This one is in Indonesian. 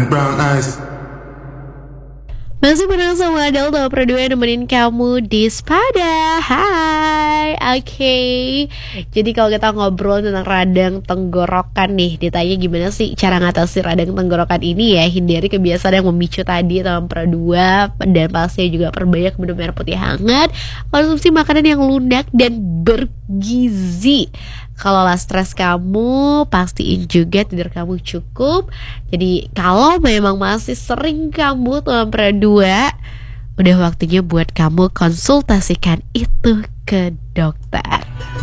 brown eyes. Masih bareng sama Delta Perdua nemenin kamu di Spada. Hai, oke. Jadi kalau kita ngobrol tentang radang tenggorokan nih, ditanya gimana sih cara ngatasi radang tenggorokan ini ya? Hindari kebiasaan yang memicu tadi teman Perdua. Dan pastinya juga perbanyak minum air putih hangat, konsumsi makanan yang lunak dan bergizi. Kalau lah stres kamu, pastiin juga tidur kamu cukup. Jadi kalau memang masih sering kamu tuh berdua, udah waktunya buat kamu konsultasikan itu ke dokter.